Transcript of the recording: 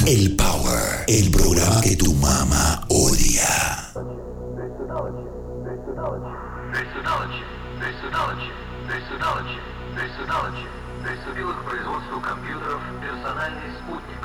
El Power, el programa que tu mamá odia. Приступила к производству компьютеров «Персональный спутник».